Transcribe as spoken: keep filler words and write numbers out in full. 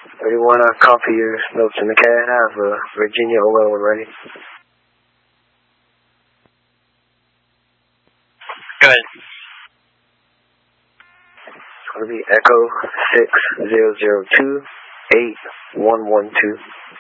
Or you want to copy your notes in the CAD? I have a Virginia O L one ready. Go ahead. It's going to be Echo six zero zero two eight one one two.